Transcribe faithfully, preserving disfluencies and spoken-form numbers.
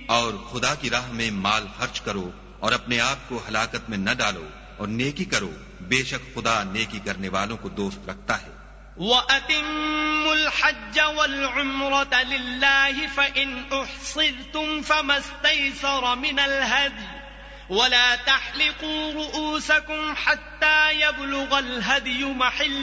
और खुदा की राह में माल खर्च करो और अपने आप को हलाकत में न डालो और नेकी करो, बेशक खुदा नेकी करने वालों को दोस्त रखता है। वअतिम्मुल हज्ज वल उम्रता लिल्लाहि फइन उहसिरतुम फमस्तैसर मिनल हदी वला तहलिकू रुऊसकुम हत्ता यबलुगल हदयु महल्लहु